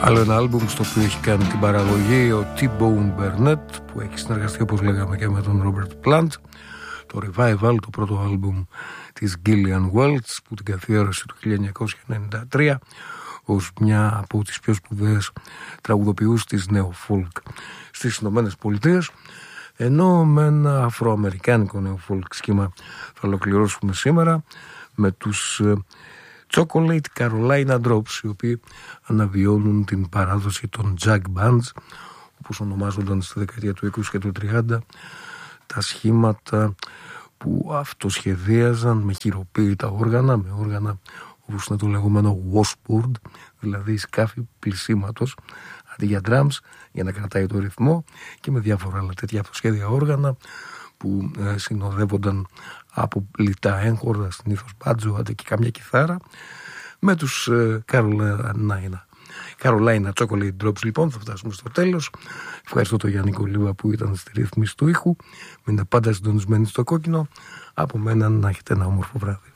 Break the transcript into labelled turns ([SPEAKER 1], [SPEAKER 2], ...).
[SPEAKER 1] Άλλο ένα άλμπουμ στο οποίο έχει κάνει την παραγωγή ο T-Bone Burnett, που έχει συνεργαστεί όπως λέγαμε και με τον Robert Plant. Το Revival, το πρώτο άλμπουμ της Gillian Welch, που την καθιέρωσε το 1993 ως μια από τις πιο σπουδαίες τραγουδοποιούς της νεοφολκ στις Ηνωμένες Πολιτείες. Ενώ με ένα αφροαμερικάνικο νεοφολκ σχήμα θα ολοκληρώσουμε σήμερα με τους Chocolate Carolina Drops, οι οποίοι αναβιώνουν την παράδοση των Jug Bands, όπως ονομάζονταν στη δεκαετία του 20 και του 30, τα σχήματα που αυτοσχεδίαζαν με χειροποίητα όργανα, με όργανα όπως είναι το λεγόμενο washboard, δηλαδή σκάφη πλυσίματος αντί για drums, για να κρατάει το ρυθμό, και με διάφορα άλλα τέτοια αυτοσχέδια όργανα που συνοδεύονταν από λιτά έγχορδα, συνήθως μπάτζο, άντε και καμιά κιθάρα, με τους Carolina Chocolate Drops. Λοιπόν, θα φτάσουμε στο τέλος. Ευχαριστώ τον Γιάννη Κολίβα που ήταν στη ρύθμιση του ήχου. Μείνετε πάντα συντονισμένοι στο κόκκινο. Από μένα να έχετε ένα όμορφο βράδυ.